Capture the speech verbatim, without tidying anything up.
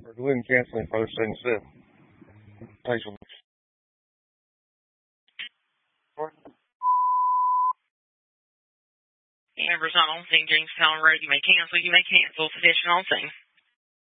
Go ahead and cancel it first thing said. Thanks so much. Amber's not on scene. James Town Road. You may cancel. You may cancel. Sedition on scene.